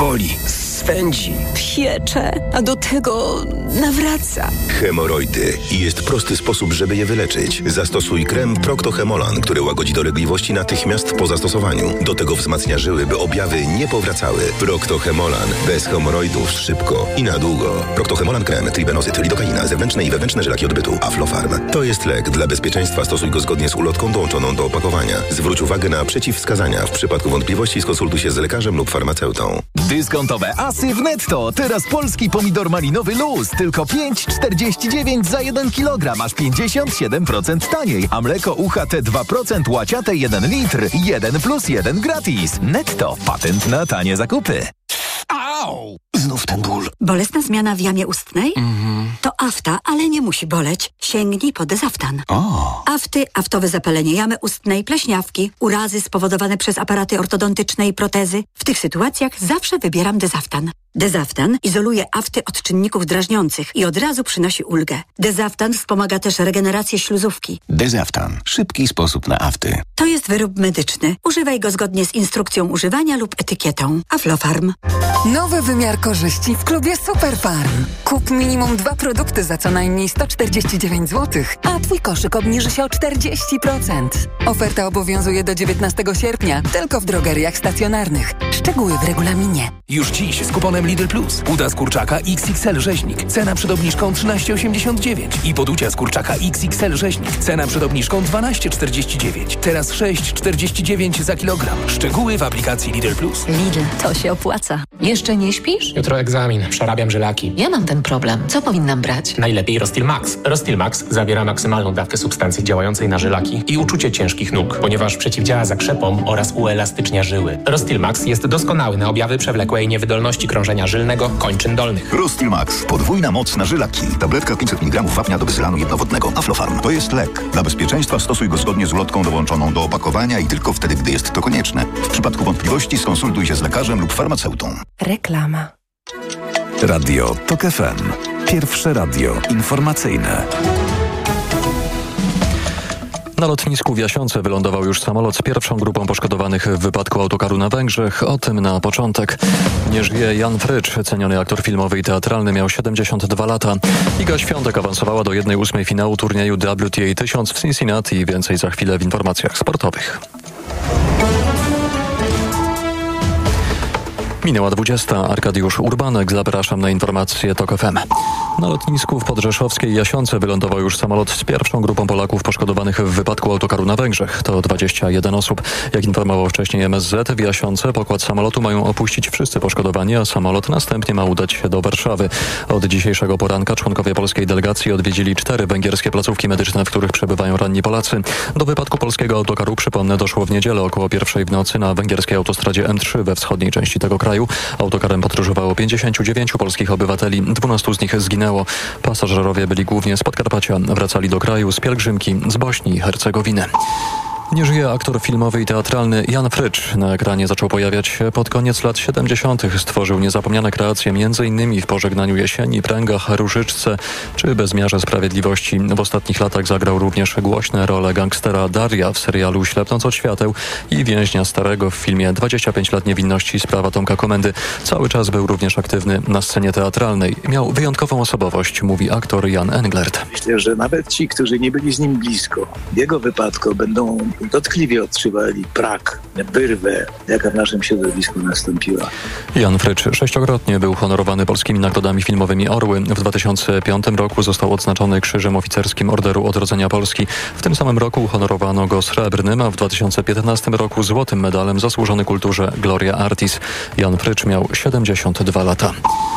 boli, swędzi, piecze, a do tego nawraca. Hemoroidy. I jest prosty sposób, żeby je wyleczyć. Zastosuj krem Procto-Hemolan, który łagodzi dolegliwości natychmiast po zastosowaniu. Do tego wzmacnia żyły, by objawy nie powracały. Procto-Hemolan. Bez hemoroidów szybko i na długo. Procto-Hemolan krem, tribenozyt, lidokaina, zewnętrzne i wewnętrzne żylaki odbytu, Aflofarm. To jest lek. Dla bezpieczeństwa stosuj go zgodnie z ulotką dołączoną do opakowania. Zwróć uwagę na przeciwwskazania. W przypadku wątpliwości skonsultuj się z lekarzem lub farmaceutą. Dyskontowe asy w Netto. Teraz polski pomidor malinowy luz. Tylko 5,49 za 1 kg. Aż 57% taniej. A mleko UHT 2% łaciate 1 litr. 1+1 gratis. Netto. Patent na tanie zakupy. Au! Znów ten ból. Bolesna zmiana w jamie ustnej? To afta, ale nie musi boleć. Sięgnij po Dezaftan. Afty, aftowe zapalenie jamy ustnej, pleśniawki, urazy spowodowane przez aparaty ortodontyczne i protezy. W tych sytuacjach zawsze wybieram Dezaftan. Dezaftan izoluje afty od czynników drażniących i od razu przynosi ulgę. Dezaftan wspomaga też regenerację śluzówki. Dezaftan. Szybki sposób na afty. To jest wyrób medyczny. Używaj go zgodnie z instrukcją używania lub etykietą. Aflofarm. Nowy wymiar korzyści w klubie Superfarm. Kup minimum 2 produkty za co najmniej 149 zł, a twój koszyk obniży się o 40%. Oferta obowiązuje do 19 sierpnia, tylko w drogeriach stacjonarnych. Szczegóły w regulaminie. Już dziś z kuponem Lidl Plus. Uda z kurczaka XXL rzeźnik. Cena przed obniżką 13,89. I poducia z kurczaka XXL rzeźnik. Cena przed obniżką 12,49. Teraz 6,49 za kilogram. Szczegóły w aplikacji Lidl Plus. Lidl, to się opłaca. Jeszcze nie śpisz? Jutro egzamin. Przerabiam żylaki. Ja mam ten problem. Co powinnam brać? Najlepiej Rostil Max. Rostil Max zawiera maksymalną dawkę substancji działającej na żylaki i uczucie ciężkich nóg, ponieważ przeciwdziała zakrzepom oraz uelastycznia żyły. Rostil Max jest doskonały na objawy przewlekłej niewydolności krążenia żylnego kończyn dolnych. Rostil Max. Podwójna moc na żylaki. Tabletka 500 mg wapnia do bezylanu jednowodnego. Aflofarm. To jest lek. Dla bezpieczeństwa stosuj go zgodnie z ulotką dołączoną do opakowania i tylko wtedy, gdy jest to konieczne. W przypadku wątpliwości skonsultuj się z lekarzem lub farmaceutą. Reklama. Radio TOK FM. Pierwsze radio informacyjne. Na lotnisku w Jasionce wylądował już samolot z pierwszą grupą poszkodowanych w wypadku autokaru na Węgrzech. O tym na początek. Nie żyje Jan Frycz, ceniony aktor filmowy i teatralny, miał 72 lata. Iga Świątek awansowała do 1/8 finału turnieju WTA 1000 w Cincinnati. Więcej za chwilę w informacjach sportowych. Minęła 20. Arkadiusz Urbanek. Zapraszam na informacje TOK FM. Na lotnisku w podrzeszowskiej Jasionce wylądował już samolot z pierwszą grupą Polaków poszkodowanych w wypadku autokaru na Węgrzech. To 21 osób. Jak informował wcześniej MSZ, w Jasionce pokład samolotu mają opuścić wszyscy poszkodowani, a samolot następnie ma udać się do Warszawy. Od dzisiejszego poranka członkowie polskiej delegacji odwiedzili 4 węgierskie placówki medyczne, w których przebywają ranni Polacy. Do wypadku polskiego autokaru, przypomnę, doszło w niedzielę około 1:00 w nocy na węgierskiej autostradzie M3 we wschodniej części tego kraju. Autokarem podróżowało 59 polskich obywateli, 12 z nich zginęło. Pasażerowie byli głównie z Podkarpacia, wracali do kraju z pielgrzymki z Bośni i Hercegowiny. Nie żyje aktor filmowy i teatralny Jan Frycz. Na ekranie zaczął pojawiać się pod koniec lat 70. Stworzył niezapomniane kreacje m.in. w Pożegnaniu jesieni, Pręgach, Różyczce czy Bezmiarze sprawiedliwości. W ostatnich latach zagrał również głośne role gangstera Daria w serialu Ślepnąc od świateł i więźnia starego w filmie 25 lat niewinności, sprawa Tomka Komendy. Cały czas był również aktywny na scenie teatralnej. Miał wyjątkową osobowość, mówi aktor Jan Englert. Myślę, że nawet ci, którzy nie byli z nim blisko, w jego wypadku będą dotkliwie odczuwali brak, wyrwę, jaka w naszym środowisku nastąpiła. Jan Frycz 6-krotnie był honorowany polskimi nagrodami filmowymi Orły. W 2005 roku został odznaczony Krzyżem Oficerskim Orderu Odrodzenia Polski. W tym samym roku uhonorowano go srebrnym, a w 2015 roku złotym medalem Zasłużony Kulturze Gloria Artis. Jan Frycz miał 72 lata.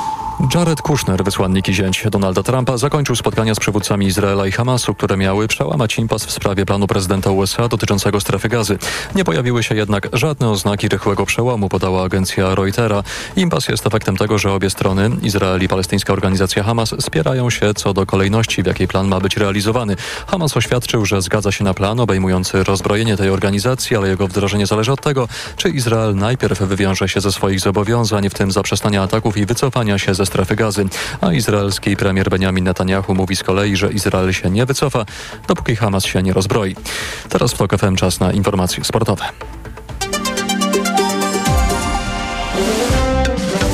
Jared Kushner, wysłannik i zięć Donalda Trumpa, zakończył spotkania z przywódcami Izraela i Hamasu, które miały przełamać impas w sprawie planu prezydenta USA dotyczącego strefy Gazy. Nie pojawiły się jednak żadne oznaki rychłego przełomu, podała agencja Reutera. Impas jest efektem tego, że obie strony, Izrael i palestyńska organizacja Hamas, spierają się co do kolejności, w jakiej plan ma być realizowany. Hamas oświadczył, że zgadza się na plan obejmujący rozbrojenie tej organizacji, ale jego wdrożenie zależy od tego, czy Izrael najpierw wywiąże się ze swoich zobowiązań, w tym zaprzestania ataków i wycofania się ze strefy Gazy. A izraelski premier Benjamin Netanyahu mówi z kolei, że Izrael się nie wycofa, dopóki Hamas się nie rozbroi. Teraz w TOK FM czas na informacje sportowe.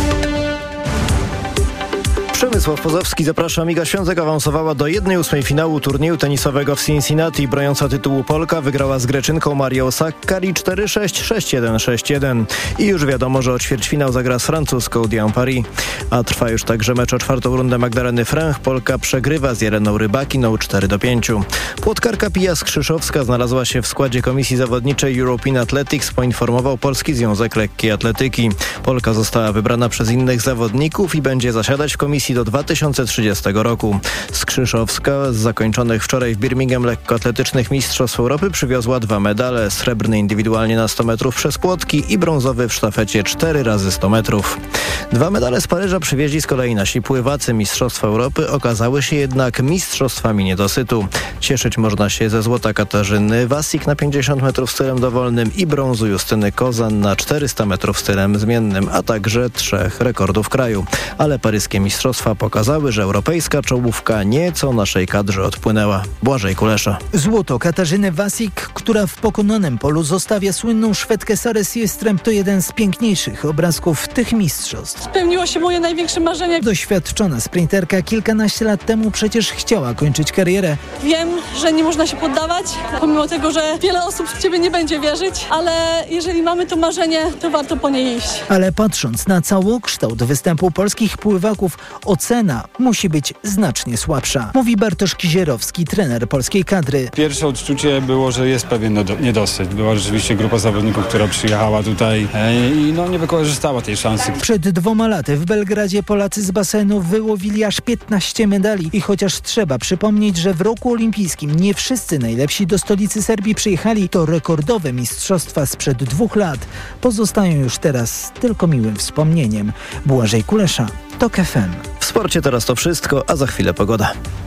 Władysław Pozowski, zapraszam. Iga Świątek awansowała do 1/8 finału turnieju tenisowego w Cincinnati. Broniąca tytułu Polka wygrała z Greczynką Marią Sakkari 4-6, 6-1, 6-1. I już wiadomo, że o ćwierćfinał zagra z francuską Diane Paris. A trwa już także mecz o czwartą rundę Magdaleny Fręch. Polka przegrywa z Jereną Rybakiną 4-5. Płotkarka Pia Skrzyszowska znalazła się w składzie komisji zawodniczej European Athletics, poinformował Polski Związek Lekkiej Atletyki. Polka została wybrana przez innych zawodników i będzie zasiadać w komisji do 2030 roku. Skrzyszowska z zakończonych wczoraj w Birmingham lekkoatletycznych Mistrzostw Europy przywiozła 2 medale. Srebrny indywidualnie na 100 metrów przez płotki i brązowy w sztafecie 4x100 metrów. 2 medale z Paryża przywieźli z kolei nasi pływacy. Mistrzostwa Europy okazały się jednak mistrzostwami niedosytu. Cieszyć można się ze złota Katarzyny Wasik na 50 metrów stylem dowolnym i brązu Justyny Kozan na 400 metrów stylem zmiennym, a także 3 rekordów kraju. Ale paryskie mistrzostwa pokazały, że europejska czołówka nieco naszej kadrze odpłynęła. Błażej Kulesza. Złoto Katarzyny Wasik, która w pokonanym polu zostawia słynną Szwedkę Sarę Siestrem, to jeden z piękniejszych obrazków tych mistrzostw. Spełniło się moje największe marzenie. Doświadczona sprinterka kilkanaście lat temu przecież chciała kończyć karierę. Wiem, że nie można się poddawać, pomimo tego, że wiele osób w ciebie nie będzie wierzyć, ale jeżeli mamy to marzenie, to warto po nie iść. Ale patrząc na całokształt występu polskich pływaków, ocena musi być znacznie słabsza. Mówi Bartosz Kizierowski, trener polskiej kadry. Pierwsze odczucie było, że jest pewien niedosyt. Była rzeczywiście grupa zawodników, która przyjechała tutaj i nie wykorzystała tej szansy. Przed 2 laty w Belgradzie Polacy z basenu wyłowili aż 15 medali i chociaż trzeba przypomnieć, że w roku olimpijskim nie wszyscy najlepsi do stolicy Serbii przyjechali, to rekordowe mistrzostwa sprzed 2 lat pozostają już teraz tylko miłym wspomnieniem. Błażej Kulesza, TOK FM. W sporcie teraz to wszystko, a za chwilę pogoda.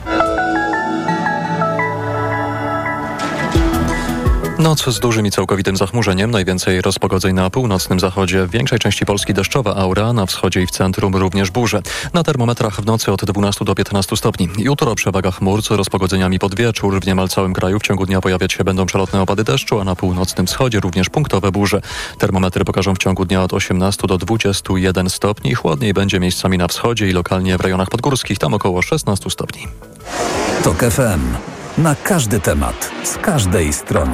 Noc z dużym i całkowitym zachmurzeniem, najwięcej rozpogodzeń na północnym zachodzie, w większej części Polski deszczowa aura, na wschodzie i w centrum również burze. Na termometrach w nocy od 12 do 15 stopni. Jutro przewaga chmur z rozpogodzeniami pod wieczór. W niemal całym kraju w ciągu dnia pojawiać się będą przelotne opady deszczu, a na północnym wschodzie również punktowe burze. Termometry pokażą w ciągu dnia od 18 do 21 stopni. Chłodniej będzie miejscami na wschodzie i lokalnie w rejonach podgórskich, tam około 16 stopni. TOK FM. Na każdy temat, z każdej strony.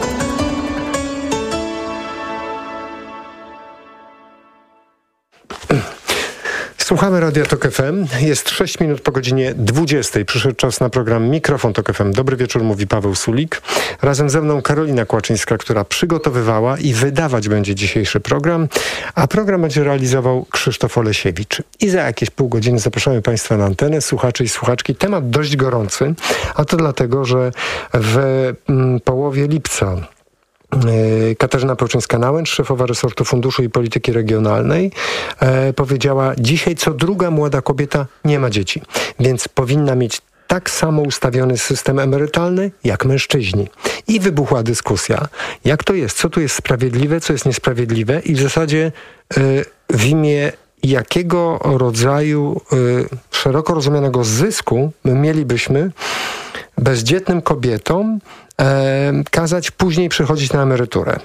Słuchamy Radia TOK FM. Jest 6 minut po godzinie 20. Przyszedł czas na program Mikrofon TOK FM. Dobry wieczór, mówi Paweł Sulik. Razem ze mną Karolina Kłaczyńska, która przygotowywała i wydawać będzie dzisiejszy program, a program będzie realizował Krzysztof Olesiewicz. I za jakieś pół godziny zapraszamy Państwa na antenę, słuchaczy i słuchaczki. Temat dość gorący, a to dlatego, że w połowie lipca Katarzyna Pełczyńska-Nałęcz, szefowa resortu Funduszu i Polityki Regionalnej, powiedziała: dzisiaj co druga młoda kobieta nie ma dzieci, więc powinna mieć tak samo ustawiony system emerytalny jak mężczyźni. I wybuchła dyskusja, jak to jest, co tu jest sprawiedliwe, co jest niesprawiedliwe i w zasadzie w imię jakiego rodzaju szeroko rozumianego zysku my mielibyśmy bezdzietnym kobietom kazać później przychodzić na emeryturę.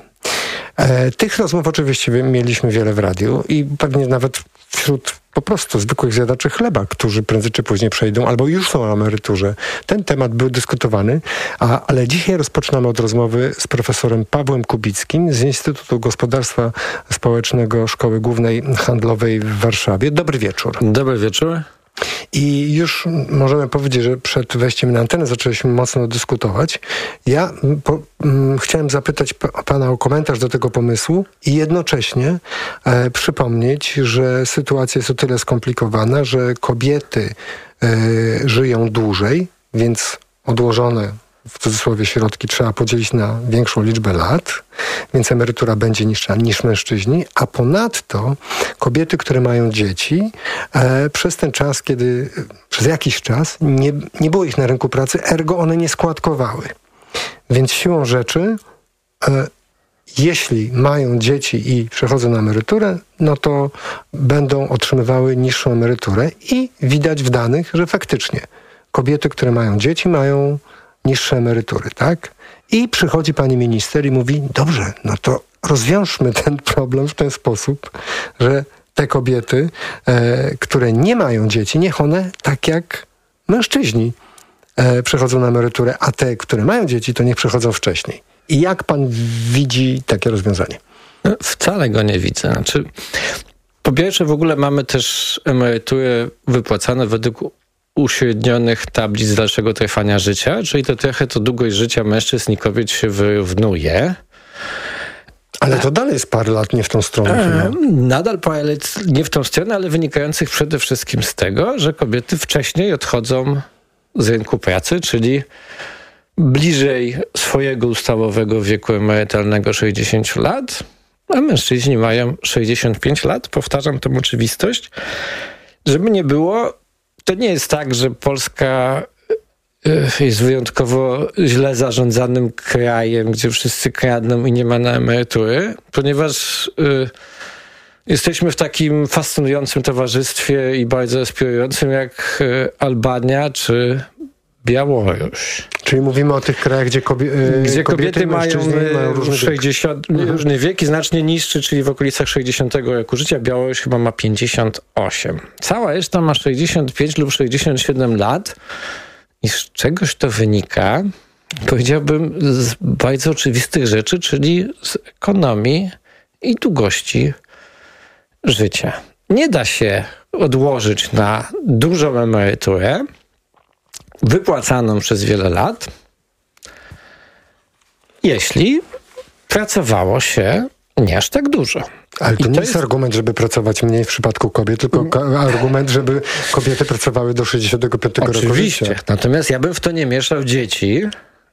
Tych rozmów oczywiście mieliśmy wiele w radiu i pewnie nawet wśród po prostu zwykłych zjadaczy chleba, którzy prędzej czy później przejdą albo już są na emeryturze. Ten temat był dyskutowany, ale dzisiaj rozpoczynamy od rozmowy z profesorem Pawłem Kubickim z Instytutu Gospodarstwa Społecznego Szkoły Głównej Handlowej w Warszawie. Dobry wieczór. Dobry wieczór. I już możemy powiedzieć, że przed wejściem na antenę zaczęliśmy mocno dyskutować. Ja chciałem zapytać pana o komentarz do tego pomysłu i jednocześnie przypomnieć, że sytuacja jest o tyle skomplikowana, że kobiety żyją dłużej, więc odłożone w cudzysłowie środki trzeba podzielić na większą liczbę lat, więc emerytura będzie niższa niż mężczyźni, a ponadto kobiety, które mają dzieci, przez ten czas, przez jakiś czas nie było ich na rynku pracy, ergo one nie składkowały. Więc siłą rzeczy, jeśli mają dzieci i przechodzą na emeryturę, no to będą otrzymywały niższą emeryturę i widać w danych, że faktycznie kobiety, które mają dzieci, mają niższe emerytury, tak? I przychodzi pani minister i mówi: dobrze, no to rozwiążmy ten problem w ten sposób, że te kobiety, które nie mają dzieci, niech one, tak jak mężczyźni, przechodzą na emeryturę, a te, które mają dzieci, to niech przechodzą wcześniej. I jak pan widzi takie rozwiązanie? Wcale go nie widzę. Znaczy, po pierwsze, w ogóle mamy też emerytury wypłacane według uśrednionych tablic dalszego trwania życia, czyli to trochę to długość życia mężczyzn i kobiet się wyrównuje. Ale to dalej jest parę lat nie w tą stronę. Nadal parę lat nie w tą stronę, ale wynikających przede wszystkim z tego, że kobiety wcześniej odchodzą z rynku pracy, czyli bliżej swojego ustawowego wieku emerytalnego 60 lat, a mężczyźni mają 65 lat. Powtarzam tę oczywistość. Żeby nie było, to nie jest tak, że Polska jest wyjątkowo źle zarządzanym krajem, gdzie wszyscy kradną i nie ma na emerytury, ponieważ jesteśmy w takim fascynującym towarzystwie i bardzo aspirującym jak Albania czy Białoruś. Czyli mówimy o tych krajach, gdzie kobiety mają różny wiek i znacznie niższy, czyli w okolicach 60 roku życia. Białoruś chyba ma 58. Cała reszta ma 65 lub 67 lat. I z czegoś to wynika, powiedziałbym, z bardzo oczywistych rzeczy, czyli z ekonomii i długości życia. Nie da się odłożyć na dużą emeryturę wypłacaną przez wiele lat, jeśli pracowało się nie aż tak dużo. Ale to nie jest argument, żeby pracować mniej w przypadku kobiet, tylko argument, żeby kobiety pracowały do 65 roku życia. Oczywiście. Natomiast ja bym w to nie mieszał dzieci,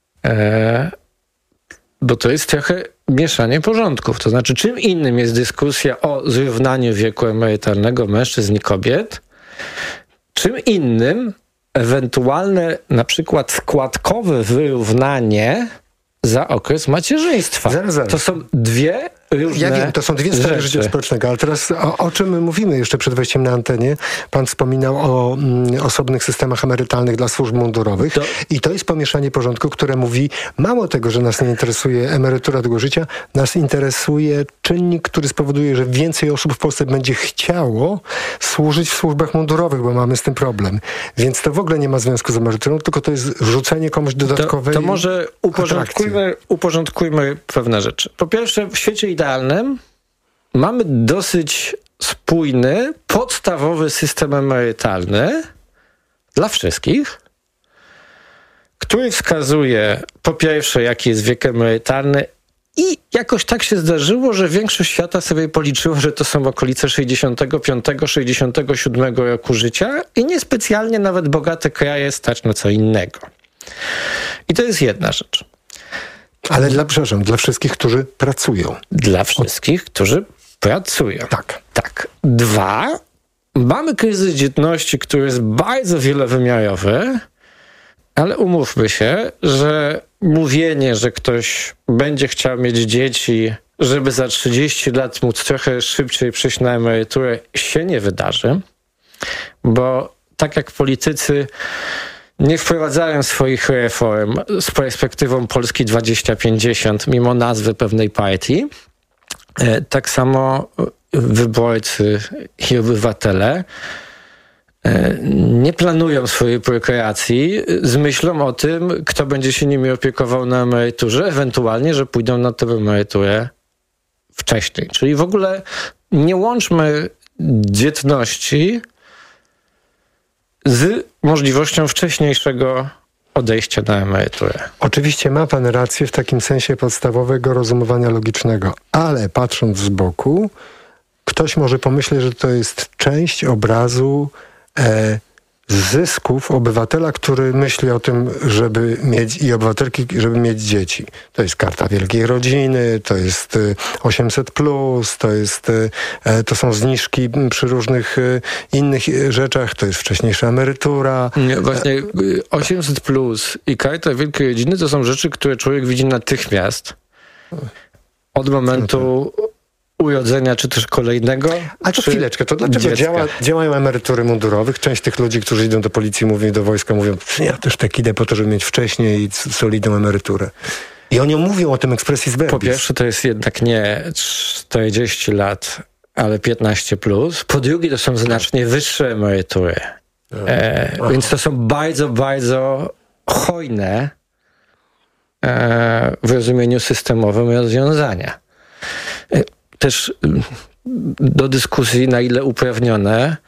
bo to jest trochę mieszanie porządków. To znaczy, czym innym jest dyskusja o zrównaniu wieku emerytalnego mężczyzn i kobiet, czym innym ewentualne na przykład składkowe wyrównanie za okres macierzyństwa. Zaraz. To są dwie różne Ja wiem, to są dwie strony życia społecznego, ale teraz o czym my mówimy jeszcze przed wejściem na antenie? Pan wspominał o osobnych systemach emerytalnych dla służb mundurowych i to jest pomieszanie porządku, które mówi, mało tego, że nas nie interesuje emerytura długo życia, nas interesuje czynnik, który spowoduje, że więcej osób w Polsce będzie chciało służyć w służbach mundurowych, bo mamy z tym problem. Więc to w ogóle nie ma związku z emeryturą, tylko to jest wrzucenie komuś dodatkowej To może uporządkujmy pewne rzeczy. Po pierwsze, w świecie idealnym mamy dosyć spójny, podstawowy system emerytalny dla wszystkich, który wskazuje po pierwsze, jaki jest wiek emerytalny i jakoś tak się zdarzyło, że większość świata sobie policzyło, że to są okolice 65-67 roku życia i niespecjalnie nawet bogate kraje stać na co innego. I to jest jedna rzecz. Ale dla wszystkich, którzy pracują. Dla wszystkich, którzy pracują. Tak. Dwa, mamy kryzys dzietności, który jest bardzo wielowymiarowy, ale umówmy się, że mówienie, że ktoś będzie chciał mieć dzieci, żeby za 30 lat móc trochę szybciej przejść na emeryturę, się nie wydarzy, bo tak jak politycy nie wprowadzają swoich reform z perspektywą Polski 2050, mimo nazwy pewnej partii, tak samo wyborcy i obywatele nie planują swojej prokreacji z myślą o tym, kto będzie się nimi opiekował na emeryturze, ewentualnie, że pójdą na tę emeryturę wcześniej. Czyli w ogóle nie łączmy dzietności z możliwością wcześniejszego odejścia na emeryturę. Oczywiście ma pan rację w takim sensie podstawowego rozumowania logicznego, ale patrząc z boku, ktoś może pomyśleć, że to jest część obrazu zysków obywatela, który myśli o tym, żeby mieć i obywatelki, żeby mieć dzieci. To jest Karta Wielkiej Rodziny, to jest 800+, to są zniżki przy różnych innych rzeczach, to jest wcześniejsza emerytura. Nie, właśnie 800+ i Karta Wielkiej Rodziny to są rzeczy, które człowiek widzi natychmiast od momentu urodzenia, czy też kolejnego. A to chwileczkę, to dlaczego działają emerytury mundurowych? Część tych ludzi, którzy idą do policji, mówią do wojska, mówią, ja też tak idę po to, żeby mieć wcześniej solidną emeryturę. I oni mówią o tym expressis verbis. Po pierwsze, to jest jednak nie 40 lat, ale 15+. Po drugie, to są znacznie wyższe emerytury. Więc to są bardzo, bardzo hojne w rozumieniu systemowym rozwiązania. Też do dyskusji, na ile uprawnione,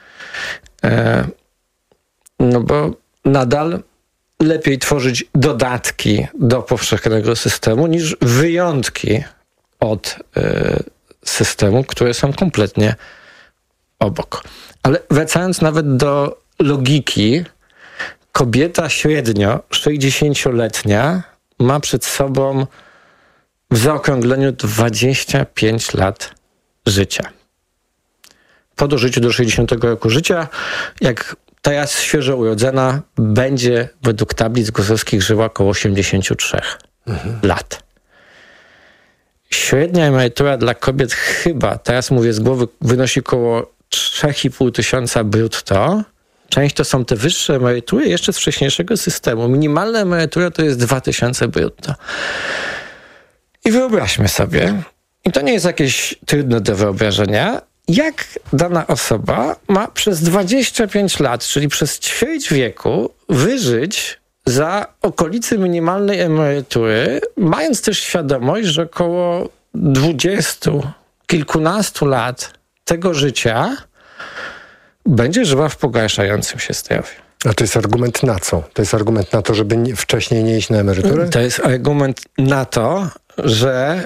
no bo nadal lepiej tworzyć dodatki do powszechnego systemu niż wyjątki od systemu, które są kompletnie obok. Ale wracając nawet do logiki, kobieta średnio 60-letnia ma przed sobą w zaokrągleniu 25 lat życia. Po dożyciu do 60 roku życia, jak teraz świeżo urodzona, będzie według tablic GUS-owskich żyła około 83 lat. Średnia emerytura dla kobiet chyba, teraz mówię z głowy, wynosi około 3,5 tysiąca brutto. Część to są te wyższe emerytury jeszcze z wcześniejszego systemu. Minimalna emerytura to jest 2000 brutto. I wyobraźmy sobie, i to nie jest jakieś trudne do wyobrażenia, jak dana osoba ma przez 25 lat, czyli przez ćwierć wieku, wyżyć za okolicy minimalnej emerytury, mając też świadomość, że około 20, kilkunastu lat tego życia będzie żyła w pogarszającym się zdrowiu. A to jest argument na co? To jest argument na to, żeby wcześniej nie iść na emeryturę? To jest argument na to, że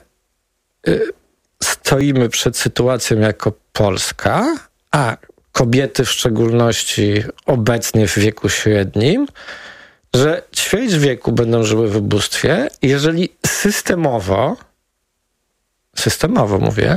stoimy przed sytuacją jako Polska, a kobiety w szczególności obecnie w wieku średnim, że ćwierć wieku będą żyły w ubóstwie, jeżeli systemowo mówię,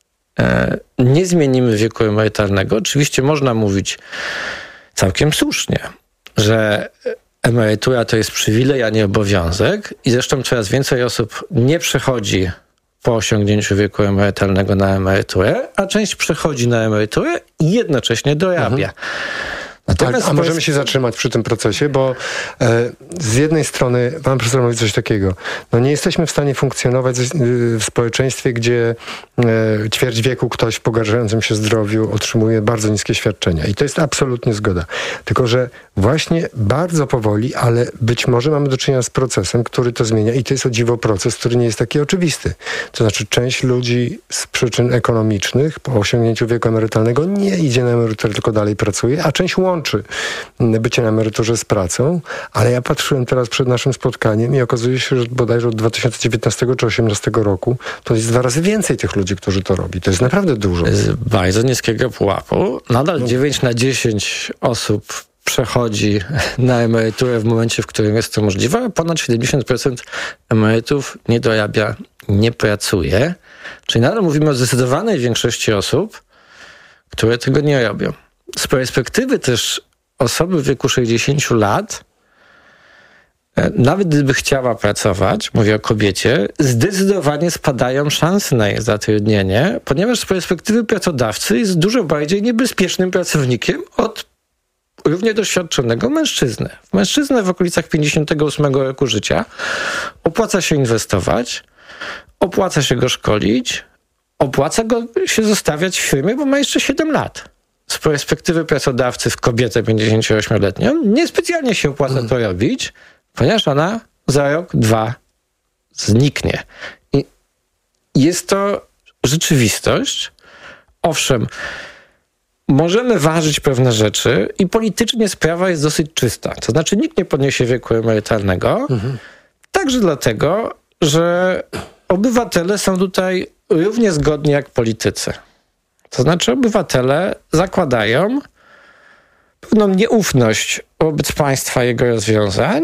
nie zmienimy wieku emerytalnego. Oczywiście można mówić całkiem słusznie, że emerytura to jest przywilej, a nie obowiązek i zresztą coraz więcej osób nie przechodzi po osiągnięciu wieku emerytalnego na emeryturę, a część przechodzi na emeryturę i jednocześnie dorabia. Tak, a możemy się zatrzymać przy tym procesie, bo z jednej strony pan profesor mówi coś takiego. No nie jesteśmy w stanie funkcjonować w społeczeństwie, gdzie ćwierć wieku ktoś w pogarszającym się zdrowiu otrzymuje bardzo niskie świadczenia. I to jest absolutnie zgoda. Tylko że właśnie bardzo powoli, ale być może mamy do czynienia z procesem, który to zmienia. I to jest o dziwo proces, który nie jest taki oczywisty. To znaczy część ludzi z przyczyn ekonomicznych po osiągnięciu wieku emerytalnego nie idzie na emeryturę, tylko dalej pracuje, a część łączy bycie na emeryturze z pracą, ale ja patrzyłem teraz przed naszym spotkaniem i okazuje się, że bodajże od 2019 czy 2018 roku to jest 2 razy więcej tych ludzi, którzy to robi. To jest naprawdę dużo. Z bardzo niskiego pułapu. Nadal 9 na 10 osób przechodzi na emeryturę w momencie, w którym jest to możliwe, a ponad 70% emerytów nie dorabia, nie pracuje. Czyli nadal mówimy o zdecydowanej większości osób, które tego nie robią. Z perspektywy też osoby w wieku 60 lat, nawet gdyby chciała pracować, mówię o kobiecie, zdecydowanie spadają szanse na jej zatrudnienie, ponieważ z perspektywy pracodawcy jest dużo bardziej niebezpiecznym pracownikiem od równie doświadczonego mężczyzny. Mężczyznę w okolicach 58 roku życia opłaca się inwestować, opłaca się go szkolić, opłaca go się zostawiać w firmie, bo ma jeszcze 7 lat. Z perspektywy pracodawcy w kobietę 58-letnią niespecjalnie się opłaca to robić, ponieważ ona za rok, 2 zniknie. I jest to rzeczywistość. Owszem, możemy ważyć pewne rzeczy i politycznie sprawa jest dosyć czysta. To znaczy nikt nie podniesie wieku emerytalnego, także dlatego, że obywatele są tutaj równie zgodni jak politycy. To znaczy obywatele zakładają pewną nieufność wobec państwa i jego rozwiązań,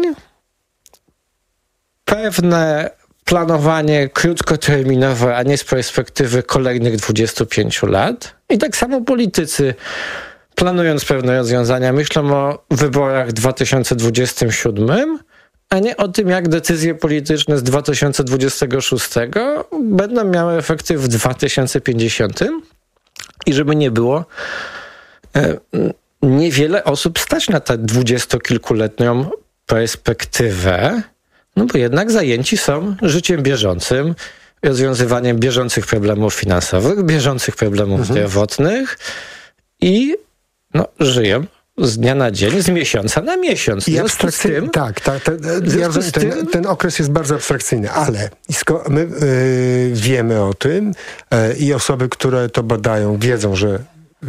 pewne planowanie krótkoterminowe, a nie z perspektywy kolejnych 25 lat. I tak samo politycy, planując pewne rozwiązania, myślą o wyborach w 2027, a nie o tym, jak decyzje polityczne z 2026 będą miały efekty w 2050. I żeby nie było, niewiele osób stać na tę 20-kilkuletnią perspektywę, no bo jednak zajęci są życiem bieżącym, rozwiązywaniem bieżących problemów finansowych, bieżących problemów zdrowotnych i żyją z dnia na dzień, z miesiąca na miesiąc. I abstrakcyjny, ten okres jest bardzo abstrakcyjny, ale my wiemy o tym i osoby, które to badają, wiedzą, że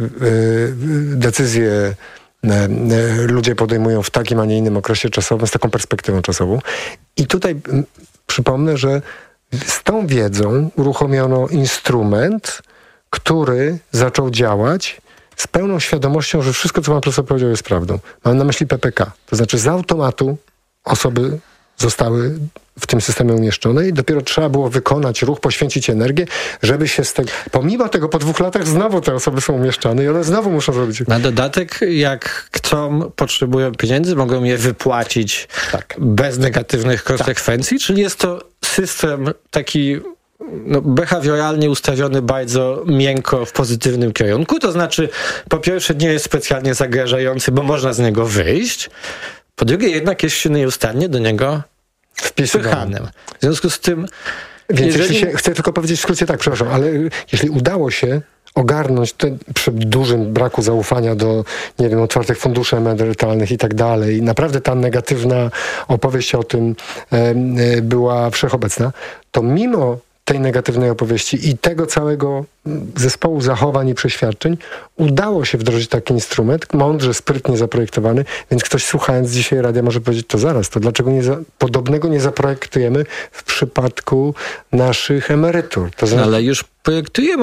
decyzje ludzie podejmują w takim, a nie innym okresie czasowym, z taką perspektywą czasową. I tutaj przypomnę, że z tą wiedzą uruchomiono instrument, który zaczął działać z pełną świadomością, że wszystko, co pan profesor powiedział, jest prawdą. Mam na myśli PPK. To znaczy z automatu osoby zostały w tym systemie umieszczone i dopiero trzeba było wykonać ruch, poświęcić energię, żeby się z tego... Pomimo tego po 2 latach znowu te osoby są umieszczane i one znowu muszą zrobić... Na dodatek, jak chcą, potrzebują pieniędzy, mogą je wypłacić bez negatywnych konsekwencji, czyli jest to system taki behawioralnie ustawiony bardzo miękko w pozytywnym kierunku. To znaczy, po pierwsze, nie jest specjalnie zagrażający, bo można z niego wyjść. Po drugie, jednak jest się nieustannie do niego wpisywanym. W związku z tym... Więc chcę tylko powiedzieć w skrócie przepraszam, ale jeśli udało się ogarnąć przy dużym braku zaufania do, otwartych funduszy emerytalnych i tak dalej, naprawdę ta negatywna opowieść o tym była wszechobecna, to mimo tej negatywnej opowieści i tego całego zespołu zachowań i przeświadczeń udało się wdrożyć taki instrument, mądrze, sprytnie zaprojektowany, więc ktoś słuchając dzisiaj radia może powiedzieć, to dlaczego podobnego nie zaprojektujemy w przypadku naszych emerytur? To znaczy... Ale już projektujemy